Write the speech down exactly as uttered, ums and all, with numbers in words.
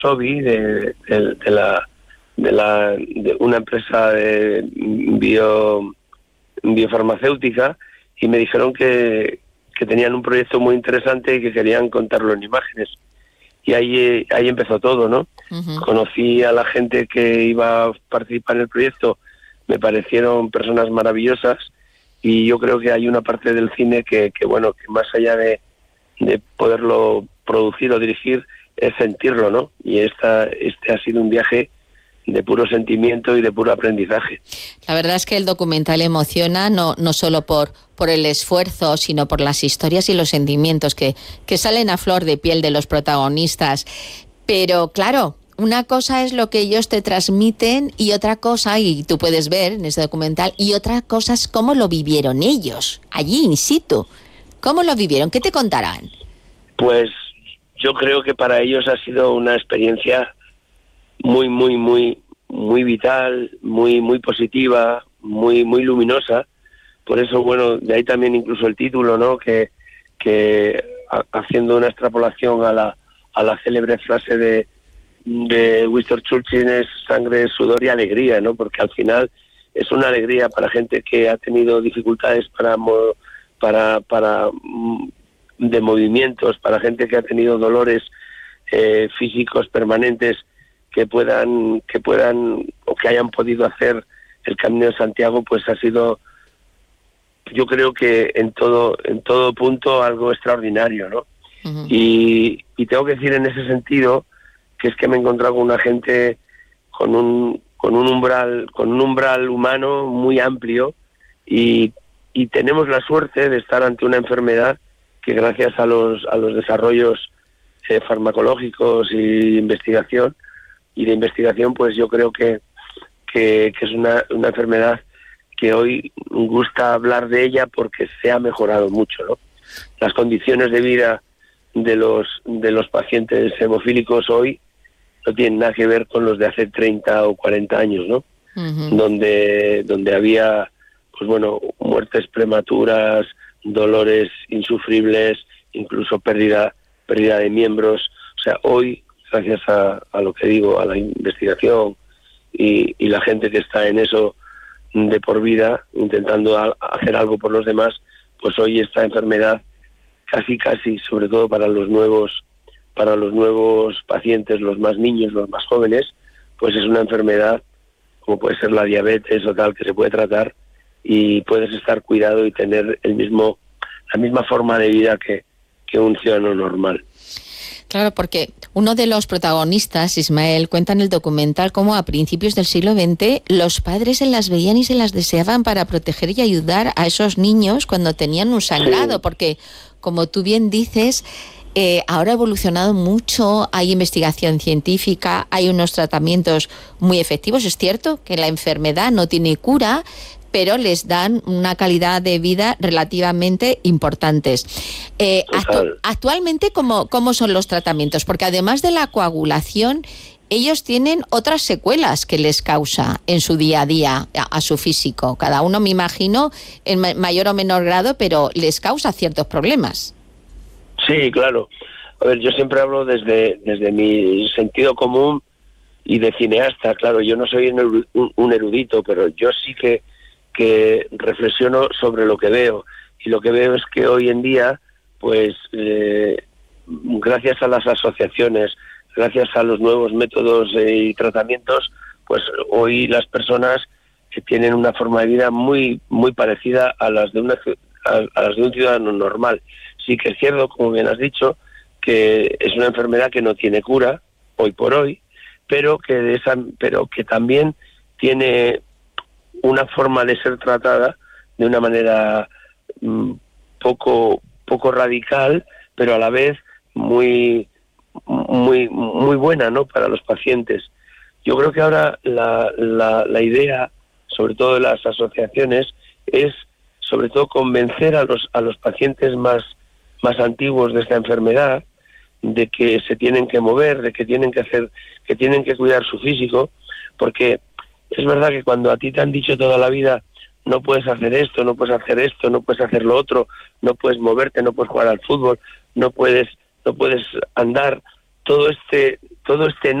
Sobi, de, de, de la de la de una empresa de bio biofarmacéutica, y me dijeron que, que tenían un proyecto muy interesante y que querían contarlo en imágenes. Y ahí ahí empezó todo, ¿no? Uh-huh. Conocí a la gente que iba a participar en el proyecto, me parecieron personas maravillosas, y yo creo que hay una parte del cine que, que bueno, que más allá de, de poderlo producir o dirigir, es sentirlo, ¿no? Y esta este ha sido un viaje de puro sentimiento y de puro aprendizaje. La verdad es que el documental emociona, no no solo por por el esfuerzo, sino por las historias y los sentimientos que, que salen a flor de piel de los protagonistas. Pero claro, una cosa es lo que ellos te transmiten y otra cosa, y tú puedes ver en ese documental, y otra cosa es cómo lo vivieron ellos, allí in situ. ¿Cómo lo vivieron? ¿Qué te contarán? Pues yo creo que para ellos ha sido una experiencia muy, muy, muy, muy vital, muy, muy positiva, muy, muy luminosa. Por eso, bueno, de ahí también incluso el título, ¿no? Que, que a, haciendo una extrapolación a la, a la célebre frase de, de Winston Churchill, es sangre, sudor y alegría, ¿no? Porque al final es una alegría para gente que ha tenido dificultades para, para, para de movimientos, para gente que ha tenido dolores eh, físicos permanentes, que puedan que puedan o que hayan podido hacer el Camino de Santiago. Pues ha sido, yo creo que en todo en todo punto, algo extraordinario, ¿no? Uh-huh. y, y tengo que decir en ese sentido que es que me he encontrado con una gente con un con un umbral con un umbral humano muy amplio, y, y tenemos la suerte de estar ante una enfermedad que, gracias a los a los desarrollos eh, farmacológicos y investigación y de investigación, pues yo creo que, que, que es una, una enfermedad que hoy gusta hablar de ella porque se ha mejorado mucho, ¿no? Las condiciones de vida de los de los pacientes hemofílicos hoy no tienen nada que ver con los de hace treinta o cuarenta años, ¿no? Uh-huh. Donde donde había, pues bueno, muertes prematuras, dolores insufribles, incluso pérdida pérdida de miembros. O sea, hoy, gracias a, a lo que digo, a la investigación y, y la gente que está en eso de por vida, intentando a, hacer algo por los demás, pues hoy esta enfermedad casi casi, sobre todo para los nuevos, para los nuevos pacientes, los más niños, los más jóvenes, pues es una enfermedad como puede ser la diabetes o tal, que se puede tratar y puedes estar cuidado y tener el mismo, la misma forma de vida que, que un ciudadano normal. Claro, porque uno de los protagonistas, Ismael, cuenta en el documental cómo a principios del siglo veinte los padres se las veían y se las deseaban para proteger y ayudar a esos niños cuando tenían un sangrado, sí. Porque, como tú bien dices, eh, ahora ha evolucionado mucho, hay investigación científica, hay unos tratamientos muy efectivos. Es cierto que la enfermedad no tiene cura, pero les dan una calidad de vida relativamente importantes. Eh, actu- actualmente, ¿cómo, ¿cómo son los tratamientos? Porque además de la coagulación, ellos tienen otras secuelas que les causa en su día a día, a, a su físico. Cada uno, me imagino, en ma- mayor o menor grado, pero les causa ciertos problemas. Sí, claro. A ver, yo siempre hablo desde, desde mi sentido común y de cineasta. Claro, yo no soy un, un erudito, pero yo sí que que reflexiono sobre lo que veo, y lo que veo es que hoy en día, pues eh, gracias a las asociaciones, gracias a los nuevos métodos eh, y tratamientos, pues hoy las personas que tienen una forma de vida muy muy parecida a las de una a, a las de un ciudadano normal. Sí que es cierto, como bien has dicho, que es una enfermedad que no tiene cura hoy por hoy, pero que de esa pero que también tiene una forma de ser tratada de una manera mmm, poco poco radical, pero a la vez muy muy muy buena, ¿no?, para los pacientes. Yo creo que ahora la, la, la idea, sobre todo de las asociaciones, es sobre todo convencer a los a los pacientes más más antiguos de esta enfermedad de que se tienen que mover, de que tienen que hacer, que tienen que cuidar su físico, porque es verdad que cuando a ti te han dicho toda la vida no puedes hacer esto, no puedes hacer esto, no puedes hacer lo otro, no puedes moverte, no puedes jugar al fútbol, no puedes no puedes andar, todo este todo este